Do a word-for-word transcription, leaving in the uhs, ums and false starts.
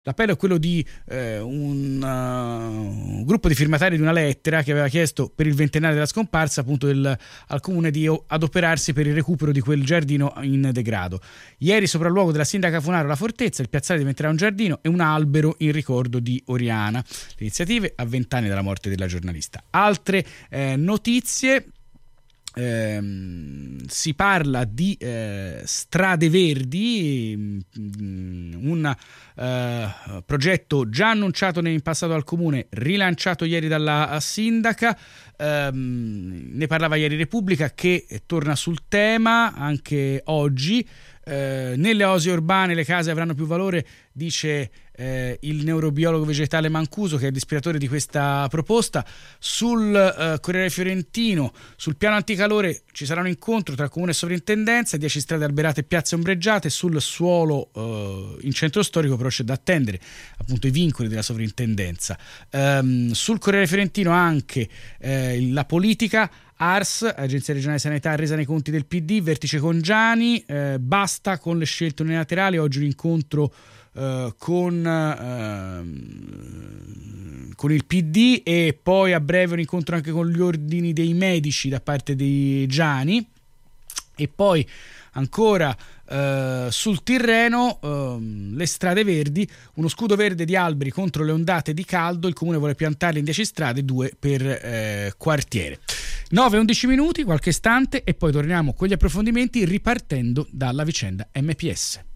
L'appello è quello di eh, un, uh, un gruppo di firmatari di una lettera che aveva chiesto per il ventennale della scomparsa appunto del, al comune di adoperarsi per il recupero di quel giardino in degrado. Ieri sopralluogo della sindaca Funaro La Fortezza, il piazzale diventerà un giardino e un albero in ricordo di Oriana. Le iniziative a vent'anni dalla morte della giornalista. Altre eh, notizie. Eh, si parla di eh, strade verdi, un eh, progetto già annunciato in passato al comune, rilanciato ieri dalla sindaca. Eh, ne parlava ieri Repubblica, che torna sul tema anche oggi. Eh, nelle oasi urbane le case avranno più valore, dice eh, il neurobiologo vegetale Mancuso, che è l'ispiratore di questa proposta. Sul eh, Corriere Fiorentino, sul piano anticalore ci sarà un incontro tra comune e sovrintendenza, dieci strade alberate e piazze ombreggiate. Sul suolo eh, in centro storico però c'è da attendere appunto i vincoli della sovrintendenza. Ehm, sul Corriere Fiorentino anche eh, la politica. Ars, Agenzia Regionale di Sanità, resa nei conti del P D, vertice con Giani, eh, basta con le scelte unilaterali. Oggi un incontro eh, con, eh, con il P D e poi a breve un incontro anche con gli ordini dei medici da parte di Giani. E poi ancora Uh, sul Tirreno, uh, le strade verdi, uno scudo verde di alberi contro le ondate di caldo, il comune vuole piantarli in dieci strade, due per uh, quartiere. nove undici minuti, qualche istante e poi torniamo con gli approfondimenti ripartendo dalla vicenda M P S.